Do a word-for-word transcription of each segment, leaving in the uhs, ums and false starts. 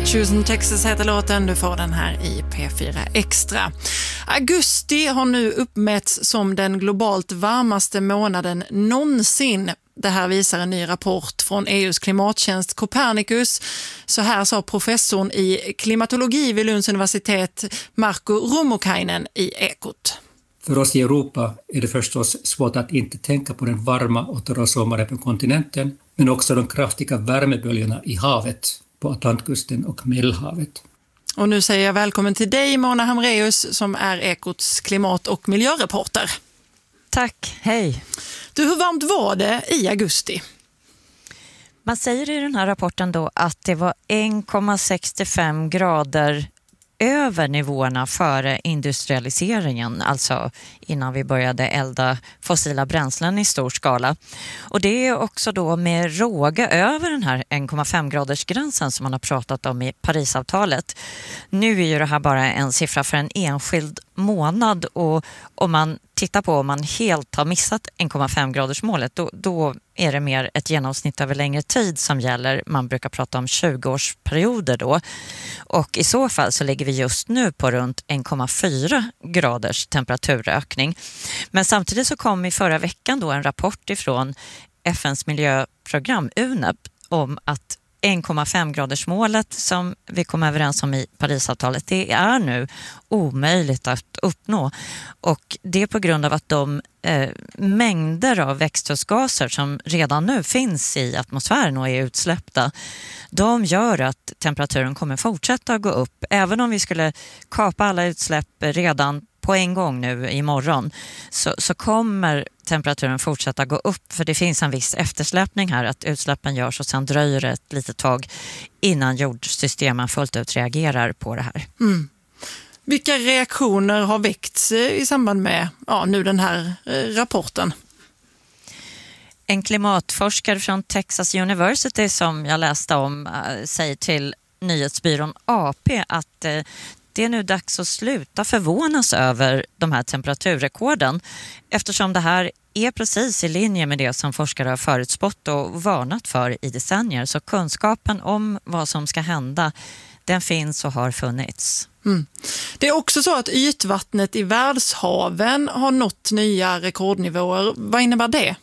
Choosing Texas heter låten, du får den här i P fyra Extra. Augusti har nu uppmätts som den globalt varmaste månaden någonsin. Det här visar en ny rapport från E U:s klimattjänst Copernicus. Så här sa professorn i klimatologi vid Lunds universitet Marko Rummukainen i Ekot. För oss i Europa är det förstås svårt att inte tänka på den varma och torra sommaren på kontinenten, men också de kraftiga värmeböljorna i havet, på Atlantkusten och Medelhavet. Och nu säger jag välkommen till dig, Mona Hamreus, som är Ekots klimat- och miljöreporter. Tack, hej. Du, hur varmt var det i augusti? Man säger i den här rapporten då att det var en komma sextiofem grader över nivåerna före industrialiseringen, alltså innan vi började elda fossila bränslen i stor skala. Och det är också då med råga över den här en komma fem graders gränsen som man har pratat om i Parisavtalet. Nu är ju det här bara en siffra för en enskild månad, och om man tittar på om man helt har missat en komma fem graders målet, då, då är det mer ett genomsnitt över längre tid som gäller. Man brukar prata om tjugo-årsperioder då. Och i så fall så ligger vi just nu på runt en komma fyra graders temperaturökning. Men samtidigt så kom i förra veckan då en rapport ifrån F N:s miljöprogram U N E P om att en komma fem graders målet som vi kom överens om i Parisavtalet, det är nu omöjligt att uppnå. Och det är på grund av att de eh, mängder av växthusgaser som redan nu finns i atmosfären och är utsläppta, de gör att temperaturen kommer fortsätta att gå upp. Även om vi skulle kapa alla utsläpp redan på en gång nu imorgon, så, så kommer temperaturen fortsätta gå upp, för det finns en viss eftersläpning här, att utsläppen görs och sen dröjer det ett litet tag innan jordsystemen fullt ut reagerar på det här. Mm. Vilka reaktioner har väckts i samband med ja, nu den här rapporten? En klimatforskare från Texas University som jag läste om säger till nyhetsbyrån A P att det är nu dags att sluta förvånas över de här temperaturrekorden, eftersom det här är precis i linje med det som forskare har förutspått och varnat för i decennier. Så kunskapen om vad som ska hända, den finns och har funnits. Mm. Det är också så att ytvattnet i världshaven har nått nya rekordnivåer. Vad innebär det?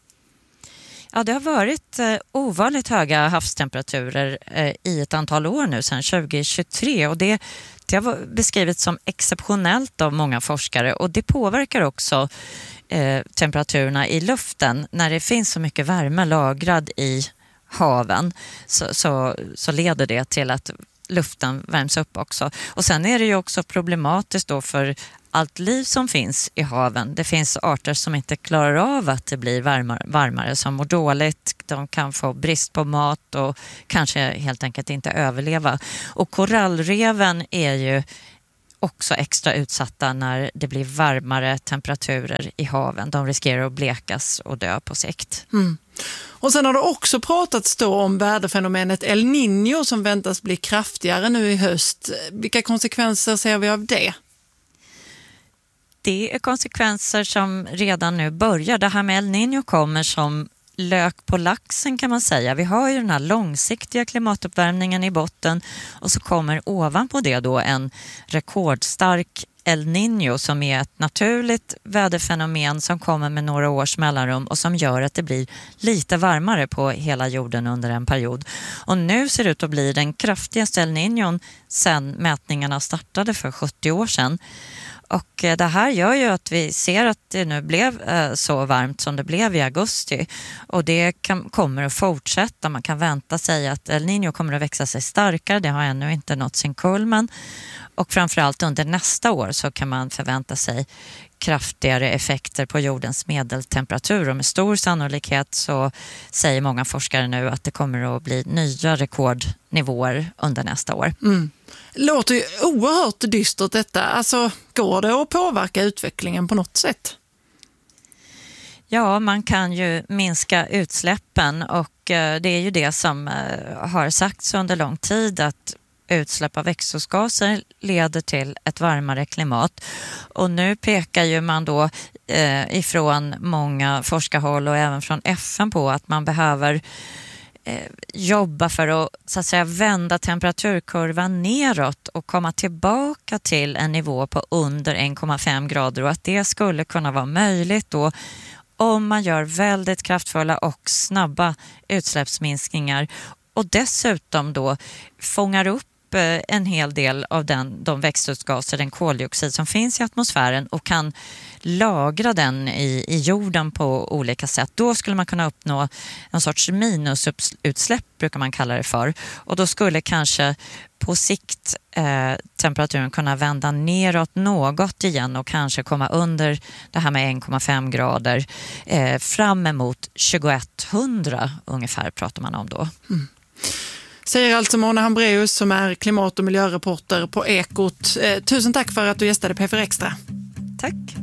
Ja, det har varit eh, ovanligt höga havstemperaturer eh, i ett antal år nu, sedan tjugo tjugotre, och det, det har beskrivits som exceptionellt av många forskare, och det påverkar också eh, temperaturerna i luften. När det finns så mycket värme lagrad i haven så, så, så leder det till att luften värms upp också. Och sen är det ju också problematiskt då för allt liv som finns i haven. Det finns arter som inte klarar av att det blir varmare, varmare, som mår dåligt. De kan få brist på mat och kanske helt enkelt inte överleva. Och korallreven är ju också extra utsatta när det blir varmare temperaturer i haven. De riskerar att blekas och dö på sikt. Mm. Och sen har det också pratats då om väderfenomenet El Niño som väntas bli kraftigare nu i höst. Vilka konsekvenser ser vi av det? Det är konsekvenser som redan nu börjar. Det här med El Niño kommer som lök på laxen, kan man säga. Vi har ju den här långsiktiga klimatuppvärmningen i botten, och så kommer ovanpå det då en rekordstark El Niño som är ett naturligt väderfenomen som kommer med några års mellanrum och som gör att det blir lite varmare på hela jorden under en period. Och nu ser det ut att bli den kraftigaste El Niñon sedan mätningarna startade för sjuttio år sedan. Och det här gör ju att vi ser att det nu blev så varmt som det blev i augusti, och det kan, kommer att fortsätta. Man kan vänta sig att El Niño kommer att växa sig starkare. Det har ännu inte nått sin kulmen, och framförallt under nästa år så kan man förvänta sig kraftigare effekter på jordens medeltemperatur, och med stor sannolikhet så säger många forskare nu att det kommer att bli nya rekordnivåer under nästa år. Mm. Låter ju oerhört dystert detta. Alltså, går det att påverka utvecklingen på något sätt? Ja, man kan ju minska utsläppen, och det är ju det som har sagts under lång tid, att utsläpp av växthusgaser leder till ett varmare klimat. Och nu pekar ju man då eh, ifrån många forskarhåll och även från F N på att man behöver jobba för att, så att säga, vända temperaturkurvan neråt och komma tillbaka till en nivå på under en komma fem grader, och att det skulle kunna vara möjligt då om man gör väldigt kraftfulla och snabba utsläppsminskningar och dessutom då fångar upp en hel del av den, de växthusgaser, den koldioxid som finns i atmosfären och kan lagra den i, i jorden på olika sätt. Då skulle man kunna uppnå en sorts minusutsläpp, brukar man kalla det för. Och då skulle kanske på sikt eh, temperaturen kunna vända neråt något igen och kanske komma under det här med en komma fem grader eh, fram emot tjugoetthundra ungefär pratar man om då. Mm. Säger alltså Mona Hambreus som är klimat- och miljöreporter på Ekot. Eh, tusen tack för att du gästade P fyra Extra. Tack.